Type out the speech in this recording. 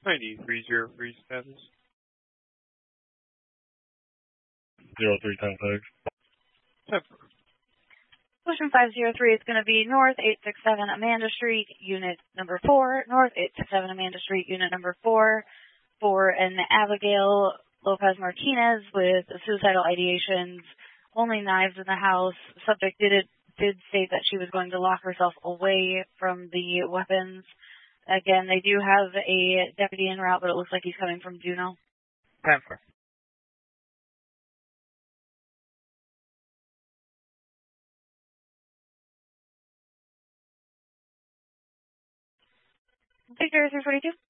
9303 status. 03 10-6. Ocean 503 is going to be North 867 Amanda Street, Unit number 4. North 867 Amanda Street, Unit number 4. For an Abigail Lopez Martinez with suicidal ideations, only knives in the house. Subject did state that she was going to lock herself away from the weapons. Again, they do have a deputy en route, but it looks like he's coming from Juneau. 10-4. Victor 342.